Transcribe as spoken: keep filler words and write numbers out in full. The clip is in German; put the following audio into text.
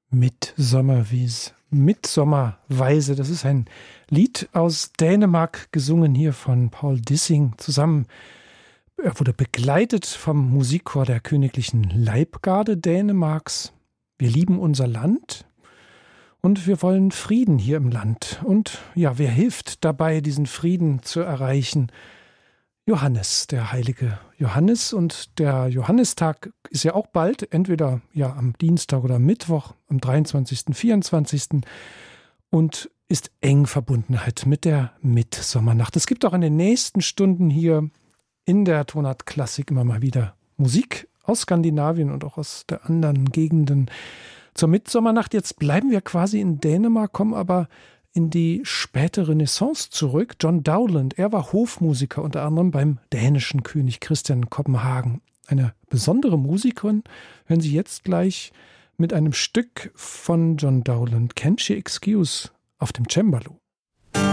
Midsommerwies, Midsommerweise, das ist ein Lied aus Dänemark, gesungen hier von Paul Dissing zusammen. Er wurde begleitet vom Musikchor der Königlichen Leibgarde Dänemarks. Wir lieben unser Land und wir wollen Frieden hier im Land. Und ja, wer hilft dabei, diesen Frieden zu erreichen? Johannes, der heilige Johannes. Und der Johannistag ist ja auch bald, entweder ja am Dienstag oder Mittwoch, am dreiundzwanzigsten, vierundzwanzigsten und ist eng verbunden halt mit der Mitsommernacht. Es gibt auch in den nächsten Stunden hier in der Tonart Klassik immer mal wieder Musik aus Skandinavien und auch aus der anderen Gegenden zur Mitsommernacht. Jetzt bleiben wir quasi in Dänemark, kommen aber in die späte Renaissance zurück. John Dowland, er war Hofmusiker unter anderem beim dänischen König Christian Kopenhagen. Eine besondere Musikerin hören Sie jetzt gleich mit einem Stück von John Dowland, Can't She Excuse, auf dem Cembalo.